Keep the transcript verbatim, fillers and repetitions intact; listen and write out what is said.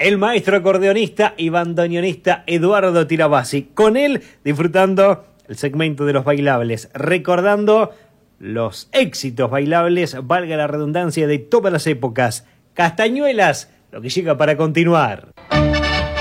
el maestro acordeonista y bandoneonista Eduardo Tirabassi. Con él disfrutando el segmento de los bailables, recordando los éxitos bailables, valga la redundancia, de todas las épocas. Castañuelas, lo que llega para continuar.